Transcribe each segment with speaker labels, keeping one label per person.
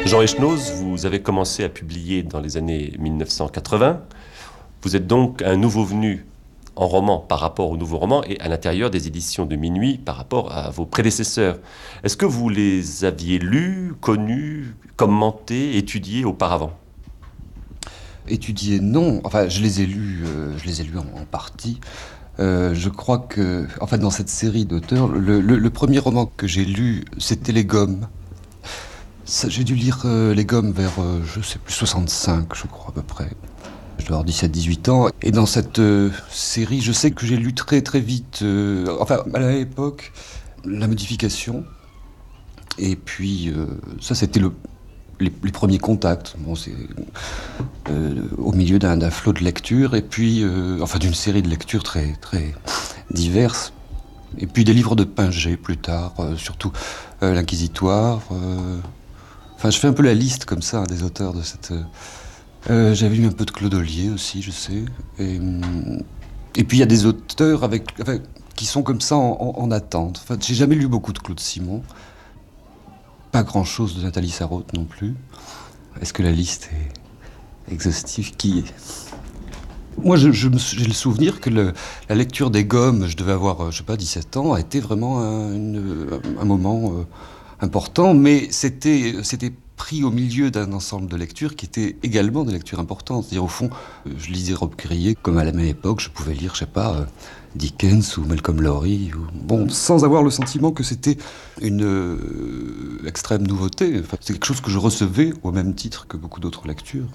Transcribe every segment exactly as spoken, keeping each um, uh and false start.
Speaker 1: Jean Echenoz, vous avez commencé à publier dans les années mille neuf cent quatre-vingts. Vous êtes donc un nouveau venu en roman par rapport aux nouveaux romans et à l'intérieur des éditions de Minuit par rapport à vos prédécesseurs. Est-ce que vous les aviez lus, connus, commentés, étudiés auparavant?
Speaker 2: Étudier, non. Enfin, je les ai lus, euh, je les ai lus en, en partie. Euh, je crois que, en fait, dans cette série d'auteurs, le, le- le premier roman que j'ai lu, c'était Les Gommes. Ça, j'ai dû lire euh, Les Gommes vers, euh, je sais plus, soixante-cinq, je crois, à peu près. Je dois avoir dix-sept dix-huit ans. Et dans cette euh, série, je sais que j'ai lu très très vite, euh, enfin, à l'époque, La Modification. Et puis, euh, ça, c'était le, les, les premiers contacts. Bon, c'est euh, au milieu d'un d'un flot de lecture, et puis, euh, enfin, d'une série de lectures très très diverses. Et puis des livres de Pinget plus tard, euh, surtout euh, l'Inquisitoire. euh, Enfin, je fais un peu la liste comme ça, hein, des auteurs de cette. Euh, euh, j'avais lu un peu de Claude Ollier aussi, je sais. Et, hum, et puis il y a des auteurs avec, enfin, qui sont comme ça en, en- en attente. Enfin, j'ai jamais lu beaucoup de Claude Simon, pas grand-chose de Nathalie Sarraute non plus. Est-ce que la liste est exhaustive? Qui est Moi, je, je me sou- j'ai le souvenir que le- la lecture des Gommes, je devais avoir, euh, je sais pas, dix-sept ans, a été vraiment un, une- un moment euh, important, mais c'était, c'était pris au milieu d'un ensemble de lectures qui étaient également des lectures importantes. C'est-à-dire, au fond, euh, je lisais Rob Grillet, comme à la même époque, je pouvais lire, je sais pas, euh, Dickens ou Malcolm Lowry, ou... bon, sans avoir le sentiment que c'était une euh, extrême nouveauté. Enfin, c'est quelque chose que je recevais au même titre que beaucoup d'autres lectures.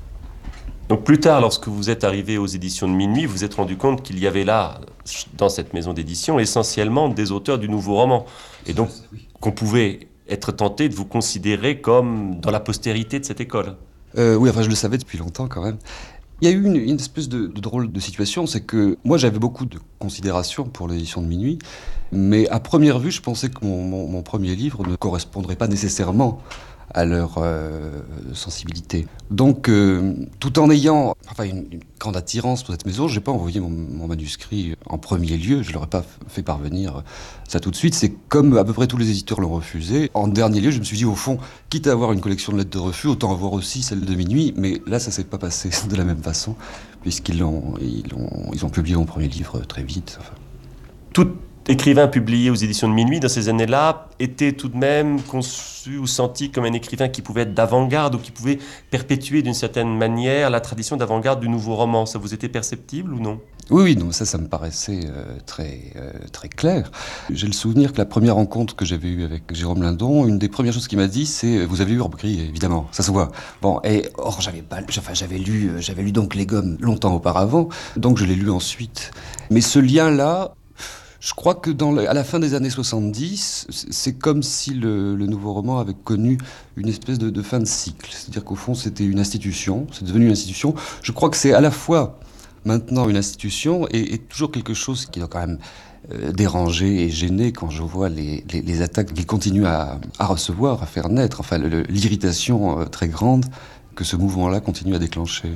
Speaker 1: Donc plus tard, lorsque vous êtes arrivé aux éditions de Minuit, vous vous êtes rendu compte qu'il y avait là, dans cette maison d'édition, essentiellement des auteurs du nouveau roman. Et donc qu'on pouvait être tenté de vous considérer comme dans la postérité de cette école.
Speaker 2: Euh, oui, enfin, je le savais depuis longtemps quand même. Il y a eu une, une espèce de, de drôle de situation, c'est que moi j'avais beaucoup de considération pour l'édition de Minuit, mais à première vue, je pensais que mon, mon- mon premier livre ne correspondrait pas nécessairement à leur euh, sensibilité. Donc, euh, tout en ayant enfin, une, une grande attirance pour cette maison, je n'ai pas envoyé mon, mon manuscrit en premier lieu, je ne leur ai pas fait parvenir ça tout de suite. C'est comme à peu près tous les éditeurs l'ont refusé. En dernier lieu, je me suis dit, au fond, quitte à avoir une collection de lettres de refus, autant avoir aussi celle de Minuit. Mais là, ça s'est pas passé de la même façon, puisqu'ils l'ont, ils ont, ils ont publié mon premier livre très vite. Enfin,
Speaker 1: Tout écrivain publié aux éditions de Minuit dans ces années-là était tout de même conçu ou senti comme un écrivain qui pouvait être d'avant-garde ou qui pouvait perpétuer d'une certaine manière la tradition d'avant-garde du nouveau roman. Ça vous était perceptible ou non?
Speaker 2: oui, oui, non, ça, ça me paraissait euh, très, euh, très clair. J'ai le souvenir que la première rencontre que j'avais eue avec Jérôme Lindon, une des premières choses qu'il m'a dit, c'est euh, vous avez lu Orbe Gris, évidemment, ça se voit. Bon, et or j'avais pas, enfin j'avais lu, euh, j'avais lu donc Les Gommes longtemps auparavant, donc je l'ai lu ensuite. Mais ce lien-là, je crois que dans le- à la fin des années soixante-dix, c'est c'est comme si le, le nouveau roman avait connu une espèce de, de fin de cycle. C'est-à-dire qu'au fond, c'était une institution, c'est devenu une institution. Je crois que c'est à la fois maintenant une institution et, et toujours quelque chose qui doit quand même euh, déranger et gêner quand je vois les, les- les attaques qu'il continue à, à recevoir, à faire naître, enfin le- le- l'irritation euh, très grande que ce mouvement-là continue à déclencher.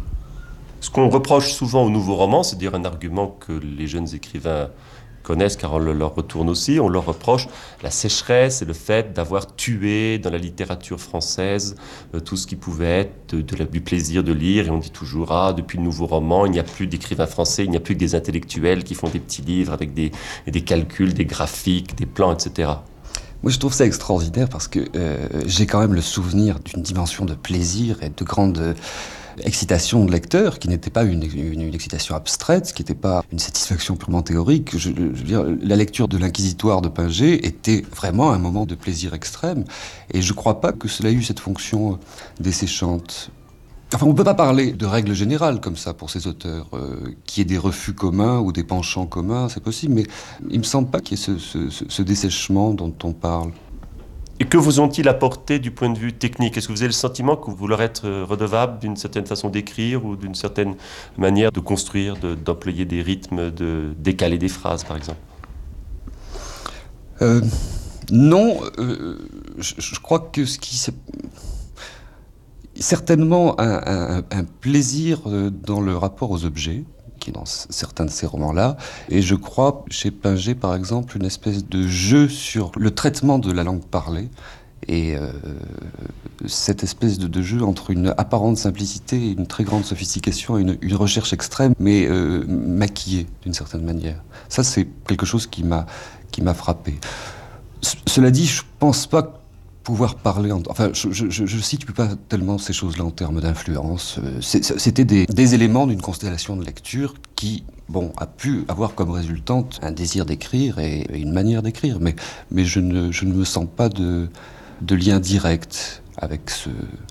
Speaker 1: Ce qu'on reproche souvent au nouveau roman, c'est dire un argument que les jeunes écrivains connaissent car on le leur retourne aussi, on leur reproche la sécheresse et le fait d'avoir tué dans la littérature française euh, tout ce qui pouvait être de, de la- du plaisir de lire. Et on dit toujours, ah, depuis le nouveau roman, il n'y a plus d'écrivains français, il n'y a plus que des intellectuels qui font des petits livres avec des, des calculs, des graphiques, des plans, et cetera.
Speaker 2: Moi, je trouve ça extraordinaire parce que euh, j'ai quand même le souvenir d'une dimension de plaisir et de grande euh, excitation de lecteur qui n'était pas une, une- une excitation abstraite, qui n'était pas une satisfaction purement théorique. Je, je veux dire, la lecture de l'Inquisitoire de Pinget était vraiment un moment de plaisir extrême et je ne crois pas que cela ait eu cette fonction euh, desséchante. Enfin, on ne peut pas parler de règles générales comme ça pour ces auteurs, euh, qu'il y ait des refus communs ou des penchants communs, c'est possible, mais il ne me semble pas qu'il y ait ce, ce- ce- ce dessèchement dont on parle.
Speaker 1: Et que vous ont-ils apporté du point de vue technique? Est-ce que vous avez le sentiment que vous leur êtes euh, redevable d'une certaine façon d'écrire ou d'une certaine manière de construire, de- d'employer des rythmes, de décaler des phrases, par exemple?
Speaker 2: Euh, non, euh, je, je crois que ce qui s'est... Certainement un, un- un plaisir euh, dans le rapport aux objets, qui est dans c- certains de ces romans-là, et je crois chez Pinget par exemple une espèce de jeu sur le traitement de la langue parlée Et euh, cette espèce de, de jeu entre une apparente simplicité et une très grande sophistication et une, une recherche extrême, mais euh, maquillée d'une certaine manière. Ça, c'est quelque chose qui m'a, qui m'a frappé. C- cela dit, je pense pas pouvoir parler... En, enfin, je, je, je, je situe pas tellement ces choses-là en termes d'influence. C'est, c'était des, des éléments d'une constellation de lecture qui, bon, a pu avoir comme résultante un désir d'écrire et, et une manière d'écrire. Mais, mais je, ne, je ne me sens pas de... de lien direct avec ce,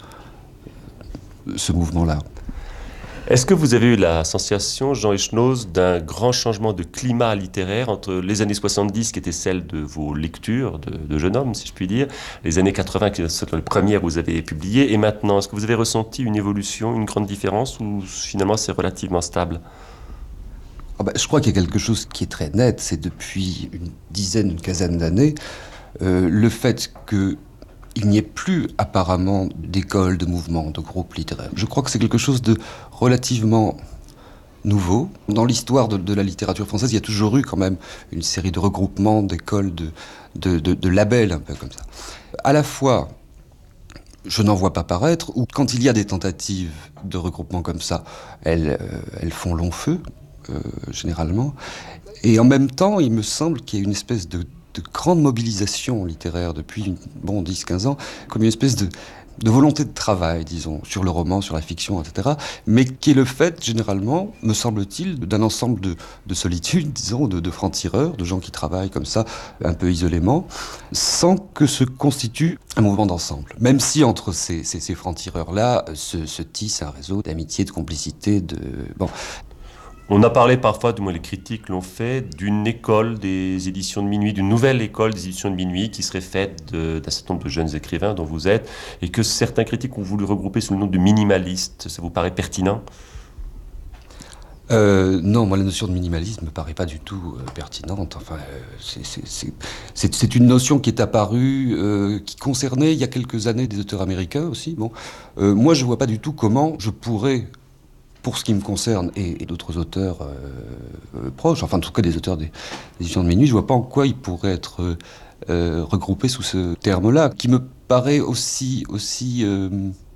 Speaker 2: ce mouvement-là.
Speaker 1: Est-ce que vous avez eu la sensation, Jean Echenoz, d'un grand changement de climat littéraire entre les années soixante-dix, qui étaient celles de vos lectures de, de jeune homme, si je puis dire, les années quatre-vingts, qui sont les premières où vous avez publié, et maintenant, est-ce que vous avez ressenti une évolution, une grande différence, ou finalement c'est relativement stable ?
Speaker 2: Ah ben, je crois qu'il y a quelque chose qui est très net, c'est depuis une dizaine, une quinzaine d'années, euh, le fait que il n'y ait plus apparemment d'écoles, de mouvements, de groupes littéraires. Je crois que c'est quelque chose de relativement nouveau. Dans l'histoire de, de la littérature française, il y a toujours eu quand même une série de regroupements, d'écoles, de, de, de, de labels, un peu comme ça. À la fois, je n'en vois pas paraître, ou quand il y a des tentatives de regroupement comme ça, elles, euh, elles font long feu, euh, généralement. Et en même temps, il me semble qu'il y a une espèce de de grande mobilisation littéraire depuis une, bon, dix quinze ans, comme une espèce de, de volonté de travail, disons, sur le roman, sur la fiction, et cetera, mais qui est le fait, généralement, me semble-t-il, d'un ensemble de, de solitudes, disons, de, de francs-tireurs, de gens qui travaillent comme ça, un peu isolément, sans que se constitue un mouvement d'ensemble. Même si entre ces, ces, ces francs-tireurs-là se, se tisse un réseau d'amitié, de complicité, de... Bon.
Speaker 1: On a parlé parfois, du moins les critiques l'ont fait, d'une école des éditions de minuit, d'une nouvelle école des éditions de minuit qui serait faite de, d'un certain nombre de jeunes écrivains dont vous êtes, et que certains critiques ont voulu regrouper sous le nom de minimalistes. Ça vous paraît pertinent ?
Speaker 2: Euh, non, moi la notion de minimalisme me paraît pas du tout euh, pertinente. Enfin, euh, c'est, c'est, c'est, c'est, c'est une notion qui est apparue, euh, qui concernait il y a quelques années des auteurs américains aussi. Bon, euh, moi je vois pas du tout comment je pourrais, pour ce qui me concerne, et, et d'autres auteurs euh, euh, proches, enfin en tout cas des auteurs des, des éditions de minuit, je vois pas en quoi ils pourraient être euh, regroupés sous ce terme-là, qui me paraît aussi aussi euh,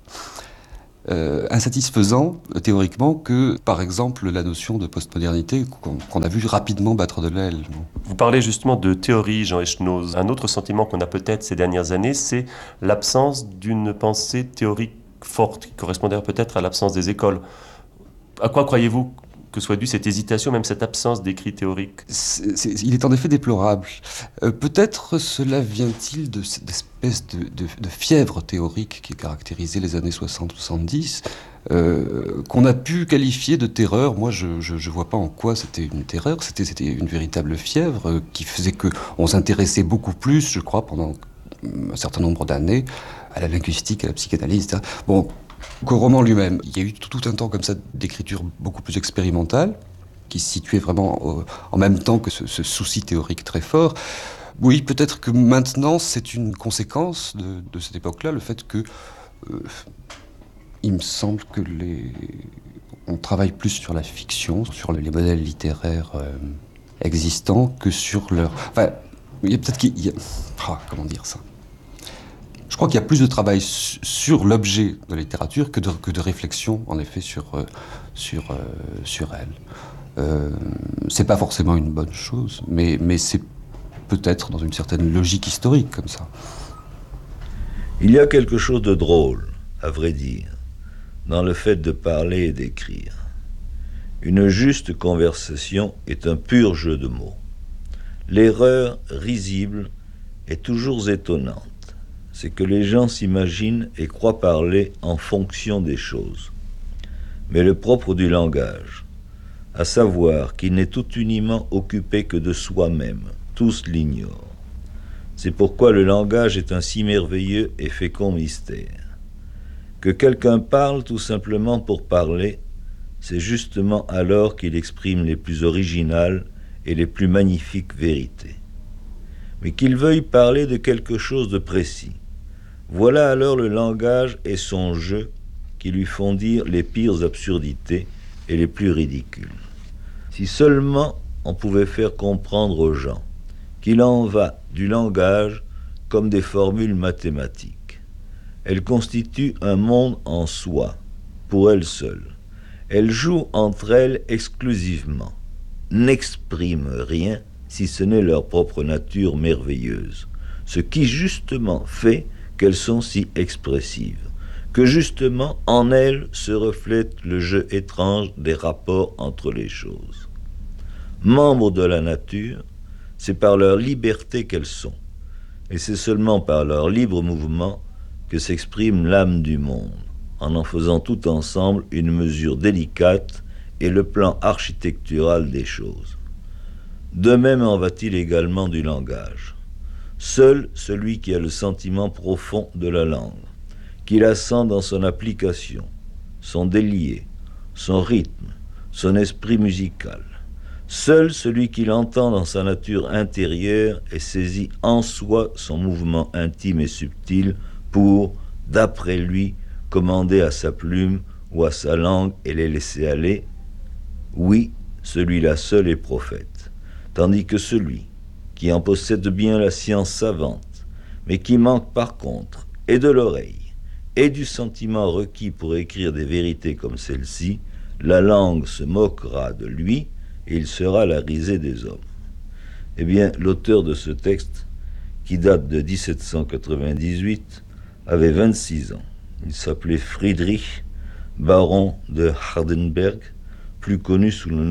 Speaker 2: euh, insatisfaisant euh, théoriquement que, par exemple, la notion de postmodernité qu'on, qu'on a vu rapidement battre de l'aile.
Speaker 1: Vous parlez justement de théorie, Jean Echenoz. Un autre sentiment qu'on a peut-être ces dernières années, c'est l'absence d'une pensée théorique forte, qui correspondrait peut-être à l'absence des écoles. À quoi croyez-vous que soit due cette hésitation, même cette absence d'écrit théorique ?
Speaker 2: c'est, c'est, Il est en effet déplorable. Euh, peut-être cela vient-il de cette espèce de, de, de fièvre théorique qui caractérisait les années soixante soixante-dix, euh, qu'on a pu qualifier de terreur. Moi, je ne vois pas en quoi c'était une terreur. C'était, c'était une véritable fièvre euh, qui faisait qu'on s'intéressait beaucoup plus, je crois, pendant un certain nombre d'années, à la linguistique, à la psychanalyse, et cetera. Bon, qu'au roman lui-même, il y a eu tout, tout un temps comme ça d'écriture beaucoup plus expérimentale, qui se situait vraiment euh, en même temps que ce, ce souci théorique très fort. Oui, peut-être que maintenant, c'est une conséquence de, de cette époque-là, le fait que, euh, il me semble que les... on travaille plus sur la fiction, sur les modèles littéraires euh, existants, que sur leur... Enfin, il y a peut-être qu'il y a... Ah, comment dire ça ? Je crois qu'il y a plus de travail su- sur l'objet de la littérature que de, que de réflexion, en effet, sur, euh, sur, euh, sur elle. Euh, c'est pas forcément une bonne chose, mais, mais c'est peut-être dans une certaine logique historique, comme ça.
Speaker 3: Il y a quelque chose de drôle, à vrai dire, dans le fait de parler et d'écrire. Une juste conversation est un pur jeu de mots. L'erreur risible est toujours étonnante. C'est que les gens s'imaginent et croient parler en fonction des choses. Mais le propre du langage, à savoir qu'il n'est tout uniment occupé que de soi-même, tous l'ignorent. C'est pourquoi le langage est un si merveilleux et fécond mystère. Que quelqu'un parle tout simplement pour parler, c'est justement alors qu'il exprime les plus originales et les plus magnifiques vérités. Mais qu'il veuille parler de quelque chose de précis, voilà alors le langage et son jeu qui lui font dire les pires absurdités et les plus ridicules. Si seulement on pouvait faire comprendre aux gens qu'il en va du langage comme des formules mathématiques. Elles constituent un monde en soi, pour elles seules. Elles jouent entre elles exclusivement, n'expriment rien si ce n'est leur propre nature merveilleuse, ce qui justement fait qu'elles sont si expressives, que justement en elles se reflète le jeu étrange des rapports entre les choses. Membres de la nature, c'est par leur liberté qu'elles sont, et c'est seulement par leur libre mouvement que s'exprime l'âme du monde, en en faisant tout ensemble une mesure délicate et le plan architectural des choses. De même en va-t-il également du langage. Seul celui qui a le sentiment profond de la langue, qui la sent dans son application, son délié, son rythme, son esprit musical, seul celui qui l'entend dans sa nature intérieure et saisit en soi son mouvement intime et subtil pour, d'après lui, commander à sa plume ou à sa langue et les laisser aller, oui, celui-là seul est prophète, tandis que celui qui en possède bien la science savante, mais qui manque par contre et de l'oreille et du sentiment requis pour écrire des vérités comme celle-ci, la langue se moquera de lui et il sera la risée des hommes. Eh bien, l'auteur de ce texte, qui date de dix-sept cent quatre-vingt-dix-huit, avait vingt-six ans. Il s'appelait Friedrich, baron de Hardenberg, plus connu sous le nom